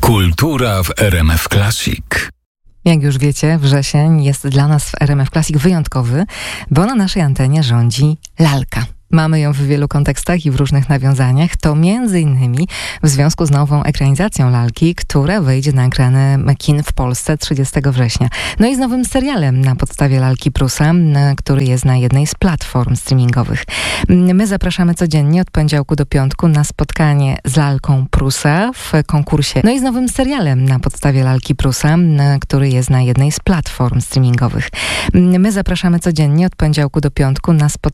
Kultura w RMF Classic. Jak już wiecie, wrzesień jest dla nas w RMF Classic wyjątkowy, bo na naszej antenie rządzi lalka. Mamy ją w wielu kontekstach i w różnych nawiązaniach. To między innymi w związku z nową ekranizacją lalki, która wejdzie na ekrany kin w Polsce 30 września. No i z nowym serialem na podstawie lalki Prusa, który jest na jednej z platform streamingowych. My zapraszamy codziennie od poniedziałku do piątku na spotkanie z lalką Prusa w konkursie. No i z nowym serialem na podstawie lalki Prusa, który jest na jednej z platform streamingowych. My zapraszamy codziennie od poniedziałku do piątku na spotkanie